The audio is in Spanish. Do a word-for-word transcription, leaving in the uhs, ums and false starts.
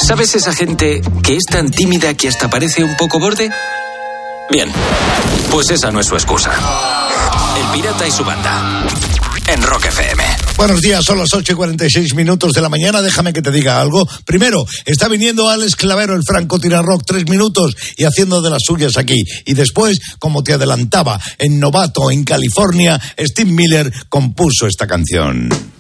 ¿Sabes esa gente que es tan tímida que hasta parece un poco borde? Bien, pues esa no es su excusa. El Pirata y su banda, en Rock F M. Buenos días, son las ocho y cuarenta y seis minutos de la mañana. Déjame que te diga algo. Primero, está viniendo Alex Clavero, el Franco Tirarrock, tres minutos y haciendo de las suyas aquí. Y después, como te adelantaba, en Novato, en California, Steve Miller compuso esta canción.